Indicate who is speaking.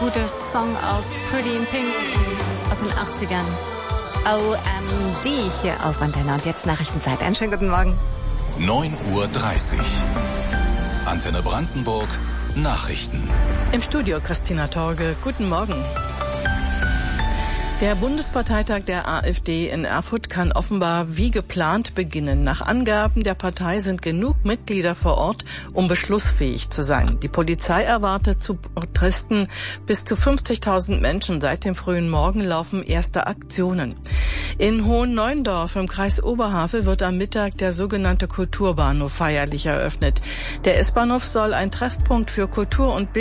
Speaker 1: guter Song aus Pretty in Pink aus den 80ern. OMD hier auf Antenne. Und jetzt Nachrichtenzeit. Einen schönen guten Morgen.
Speaker 2: 9:30 Uhr. Antenne Brandenburg. Nachrichten.
Speaker 3: Im Studio Christina Torge. Guten Morgen. Der Bundesparteitag der AfD in Erfurt kann offenbar wie geplant beginnen. Nach Angaben der Partei sind genug Mitglieder vor Ort, um beschlussfähig zu sein. Die Polizei erwartet zu Protesten bis zu 50.000 Menschen. Seit dem frühen Morgen laufen erste Aktionen. In Hohenneuendorf im Kreis Oberhavel wird am Mittag der sogenannte Kulturbahnhof feierlich eröffnet. Der S-Bahnhof soll ein Treffpunkt für Kultur und